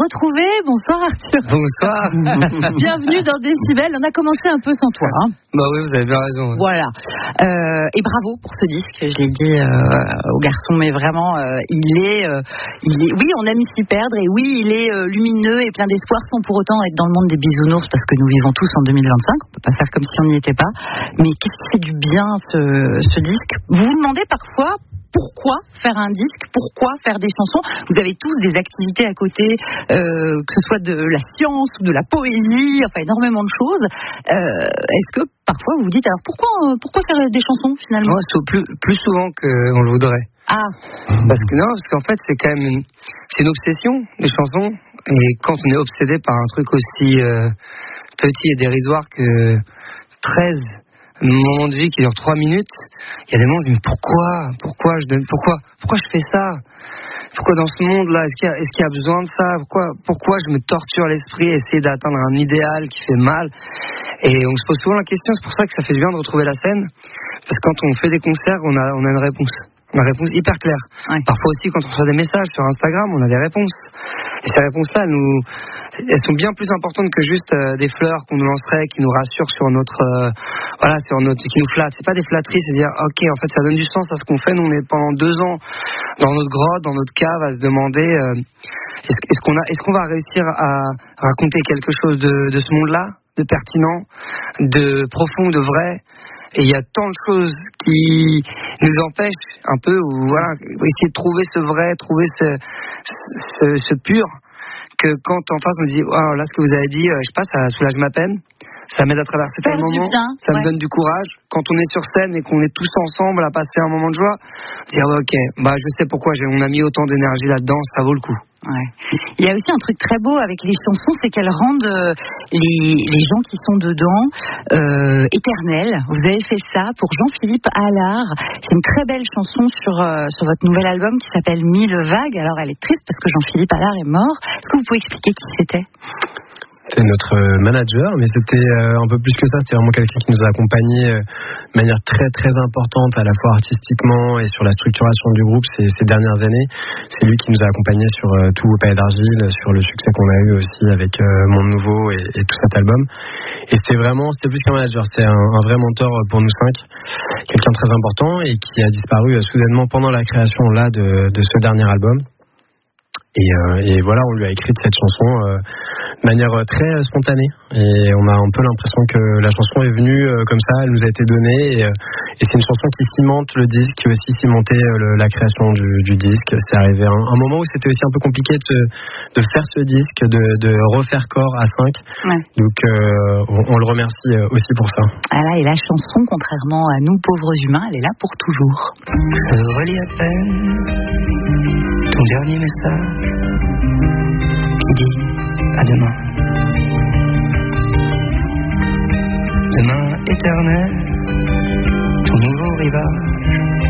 retrouver. Bonsoir Arthur. Bonsoir. Bienvenue dans Décibel. On a commencé un peu sans toi. Bah oui, vous avez bien raison. Voilà. Et bravo pour ce disque. Je l'ai dit au garçon, mais vraiment, il est. Oui, on aime s'y perdre. Et oui, il est lumineux et plein d'espoir, sans pour autant être dans le monde des bisounours, parce que nous vivons tous en 2025. On peut pas faire comme si on n'y était pas. Mais qu'est-ce qui fait du bien ce disque? Vous vous demandez parfois pourquoi faire un disque, pourquoi faire des chansons. Vous avez tous des activités à côté, que ce soit de la science ou de la poésie, enfin énormément de choses. Est-ce que parfois vous vous dites alors pourquoi faire des chansons finalement? Moi, plus souvent qu'on le voudrait. Ah. Parce qu'en fait c'est quand même c'est une obsession, les chansons. Et quand on est obsédé par un truc aussi petit et dérisoire que 13 moments de vie qui durent 3 minutes, il y a des moments où je me dis pourquoi je fais ça? Pourquoi dans ce monde-là, est-ce qu'il y a besoin de ça? Pourquoi je me torture l'esprit à essayer d'atteindre un idéal qui fait mal? Et on se pose souvent la question, c'est pour ça que ça fait du bien de retrouver la scène, parce que quand on fait des concerts, on a une réponse. On a une réponse hyper claire. Ouais. Parfois aussi, quand on reçoit des messages sur Instagram, on a des réponses. Et ces réponses-là, elles sont bien plus importantes que juste des fleurs qu'on nous lancerait, qui nous rassurent sur notre, qui nous flattent. C'est pas des flatteries, c'est dire, ok, en fait, ça donne du sens à ce qu'on fait. Nous, on est pendant 2 ans dans notre grotte, dans notre cave, à se demander, est-ce qu'on va réussir à raconter quelque chose de ce monde-là, de pertinent, de profond, de vrai? Et il y a tant de choses qui nous empêchent un peu, essayer de trouver ce vrai, trouver ce pur, que quand en face on dit, oh, là ce que vous avez dit, je sais pas, ça soulage ma peine, ça m'aide à traverser tel moment, ça me donne du courage. Quand on est sur scène et qu'on est tous ensemble à passer un moment de joie, dire ok, je sais pourquoi on a mis autant d'énergie là-dedans, ça vaut le coup. Ouais. Il y a aussi un truc très beau avec les chansons, c'est qu'elles rendent les gens qui sont dedans éternels. Vous avez fait ça pour Jean-Philippe Allard. C'est une très belle chanson sur votre nouvel album qui s'appelle 1000 vagues. Alors elle est triste parce que Jean-Philippe Allard est mort. Est-ce que vous pouvez expliquer qui c'était? C'était notre manager, mais c'était un peu plus que ça. C'était vraiment quelqu'un qui nous a accompagnés de manière très très importante, à la fois artistiquement et sur la structuration du groupe ces dernières années. C'est lui qui nous a accompagnés sur tout Palais d'Argile, sur le succès qu'on a eu aussi avec Monde Nouveau et tout cet album. Et c'était plus qu'un manager, c'était un vrai mentor pour nous 5, quelqu'un de très important et qui a disparu soudainement pendant la création là de ce dernier album. Et voilà, on lui a écrit cette chanson de manière très spontanée. Et on a un peu l'impression que la chanson est venue comme ça, elle nous a été donnée. Et c'est une chanson qui cimente le disque, qui aussi cimentait la création du disque. C'est arrivé à un moment où c'était aussi un peu compliqué de faire ce disque, de refaire corps à 5. Ouais. Donc on le remercie aussi pour ça. Ah là, et la chanson, contrairement à nous pauvres humains, elle est là pour toujours. Je relis à peine ton dernier message qui dit à demain. Demain éternel, ton nouveau rivage.